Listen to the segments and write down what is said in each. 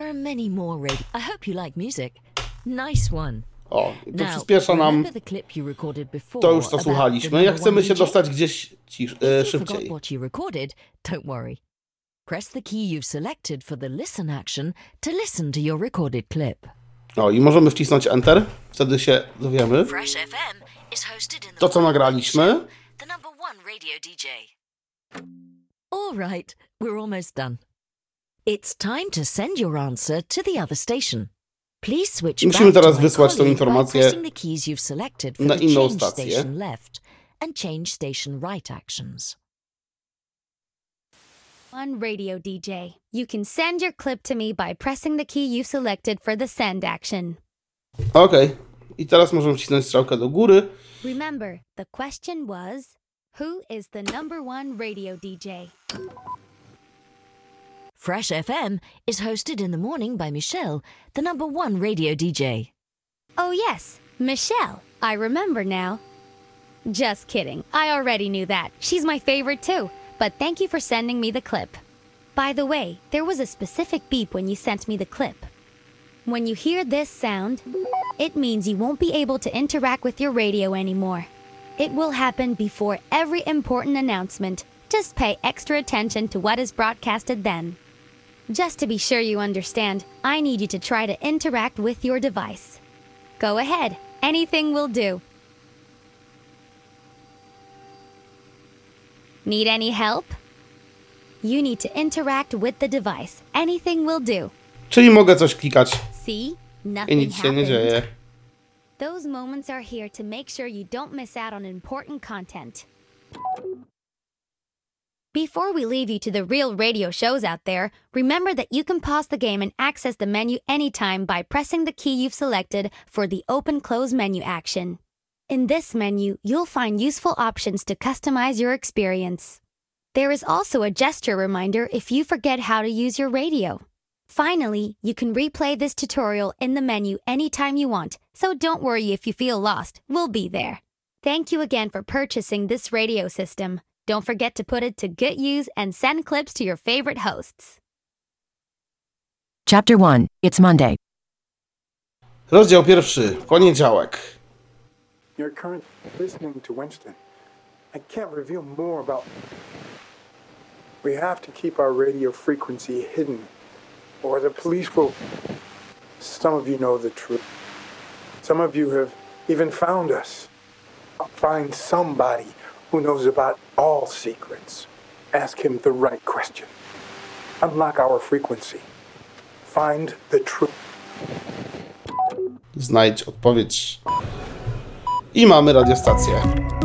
are many more radio. I hope you like music. Nice one. O, i to przyspiesza nam. To już co słuchaliśmy. Jak chcemy się dostać gdzieś szybciej. Don't worry. Press the key you've selected for the listen action to listen to your recorded clip. O, i możemy wcisnąć Enter. Wtedy się dowiemy. To, co nagraliśmy. The number one radio DJ. All right, we're almost done. It's time to send your answer to the other station. Please switch Musimy back teraz to wysłać tą informację the keys you've selected for na the inną change stację. station left and change station right actions. On Radio DJ, you can send your clip to me by pressing the key you've selected for the send action. Okej. I teraz możemy wcisnąć strzałkę do góry. Remember, the question was, who is the number one radio DJ? Fresh FM is hosted in the morning by Michelle, the number one radio DJ. Oh yes, Michelle. I remember now. Just kidding. I already knew that. She's my favorite too. But thank you for sending me the clip. By the way, there was a specific beep when you sent me the clip. When you hear this sound, it means you won't be able to interact with your radio anymore. It will happen before every important announcement. Just pay extra attention to what is broadcasted then. Just to be sure you understand, I need you to try to interact with your device. Go ahead. Anything will do. Need any help? You need to interact with the device. Anything will do. Czyli mogę coś klikać See? i Nothing nic się nie happened. dzieje. Those moments are here to make sure you don't miss out on important content. Before we leave you to the real radio shows out there, remember that you can pause the game and access the menu anytime by pressing the key you've selected for the open-close menu action. In this menu, you'll find useful options to customize your experience. There is also a gesture reminder if you forget how to use your radio. Finally, you can replay this tutorial in the menu anytime you want, so don't worry if you feel lost, we'll be there. Thank you again for purchasing this radio system. Don't forget to put it to good use and send clips to your favorite hosts. Chapter 1. It's Monday. Rozdział 1. Poniedziałek. You're currently listening to Winston. I can't reveal more about... We have to keep our radio frequency hidden, or the police will... Some of you know the truth. Some of you have even found us. Find somebody who knows about all secrets. Ask him the right question. Unlock our frequency. Find the truth. Znajdź odpowiedź. I mamy radiostację.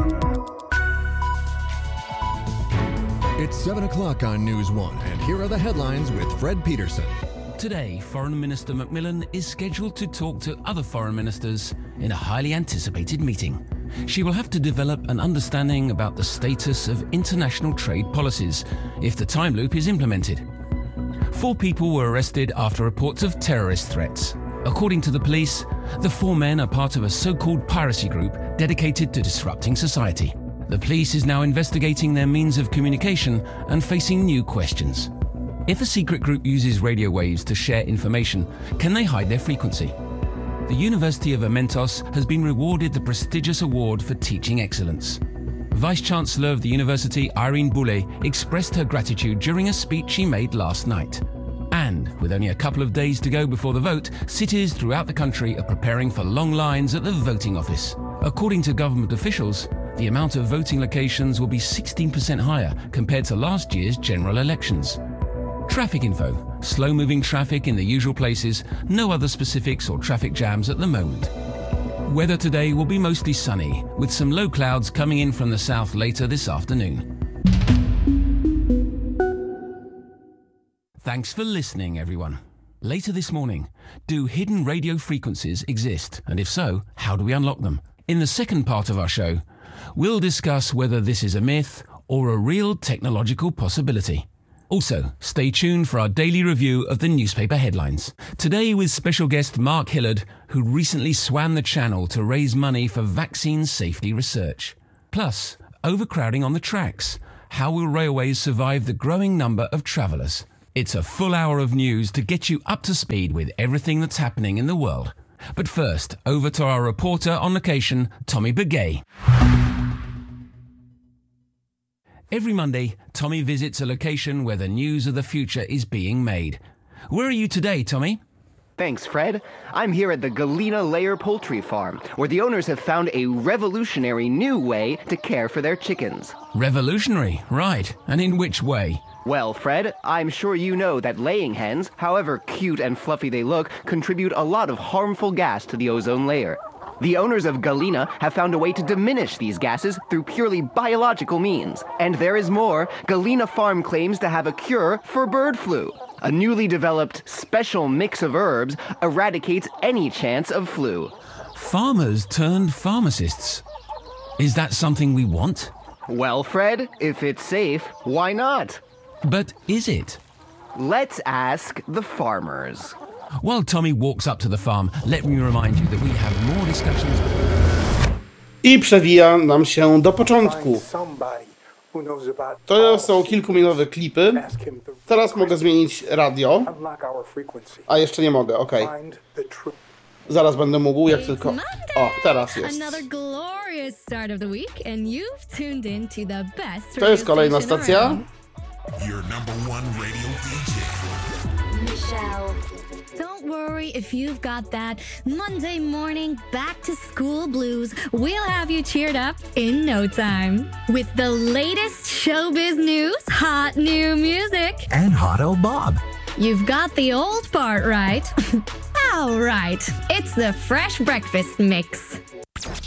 It's 7 o'clock on News 1, and here are the headlines with Fred Peterson. Today, Foreign Minister Macmillan is scheduled to talk to other foreign ministers in a highly anticipated meeting. She will have to develop an understanding about the status of international trade policies if the time loop is implemented. 4 people were arrested after reports of terrorist threats. According to the police, the 4 men are part of a so-called piracy group dedicated to disrupting society. The police is now investigating their means of communication and facing new questions. If a secret group uses radio waves to share information, can they hide their frequency? The University of Amentos has been rewarded the prestigious award for teaching excellence. Vice-Chancellor of the university, Irene Boulay, expressed her gratitude during a speech she made last night. And, with only a couple of days to go before the vote, cities throughout the country are preparing for long lines at the voting office. According to government officials, the amount of voting locations will be 16% higher compared to last year's general elections. Traffic info. Slow-moving traffic in the usual places, no other specifics or traffic jams at the moment. Weather today will be mostly sunny, with some low clouds coming in from the south later this afternoon. Thanks for listening, everyone. Later this morning, do hidden radio frequencies exist? And if so, how do we unlock them? In the second part of our show, we'll discuss whether this is a myth or a real technological possibility. Also, stay tuned for our daily review of the newspaper headlines. Today with special guest Mark Hillard, who recently swam the channel to raise money for vaccine safety research. Plus, overcrowding on the tracks. How will railways survive the growing number of travellers? It's a full hour of news to get you up to speed with everything that's happening in the world. But first, over to our reporter on location, Tommy Begay. Every Monday, Tommy visits a location where the news of the future is being made. Where are you today, Tommy? Thanks, Fred. I'm here at the Galena Layer Poultry Farm, where the owners have found a revolutionary new way to care for their chickens. Revolutionary, right. And in which way? Well, Fred, I'm sure you know that laying hens, however cute and fluffy they look, contribute a lot of harmful gas to the ozone layer. The owners of Galena have found a way to diminish these gases through purely biological means. And there is more. Galena Farm claims to have a cure for bird flu. A newly developed special mix of herbs eradicates any chance of flu. Farmers turned pharmacists. Is that something we want? Well, Fred, if it's safe, why not? But is it? Let's ask the farmers. While Tommy walks up to the farm, let me remind you that we have more discussions. I przewija nam się do początku. To są kilkuminutowe klipy. Teraz mogę zmienić radio. A jeszcze nie mogę, okej. Zaraz będę mógł, jak tylko... O, teraz jest. To jest kolejna stacja. Don't worry if you've got that Monday morning back to school blues. We'll have you cheered up in no time. With the latest showbiz news, hot new music, and hot old Bob. You've got the old part right. All right. It's the Fresh Breakfast Mix.